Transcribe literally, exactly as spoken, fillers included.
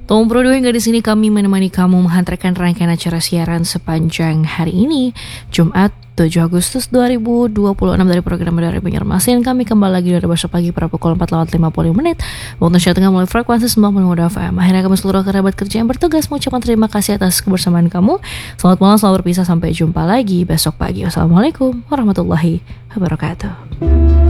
Tom Bro hingga di sini kami menemani kamu menghantarkan rangkaian acara siaran sepanjang hari ini, Jumat tujuh Agustus dua ribu dua puluh enam dari program dari Banjarmasin. Kami kembali lagi dari besok pagi pada pukul empat lewat lima puluh menit waktu Indonesia Tengah melalui frekuensi sembilan puluh lima F M. Akhirnya kami seluruh kerabat kerja yang bertugas mengucapkan terima kasih atas kebersamaan kamu. Selamat malam, selamat berpisah, sampai jumpa lagi besok pagi. Wassalamualaikum warahmatullahi wabarakatuh.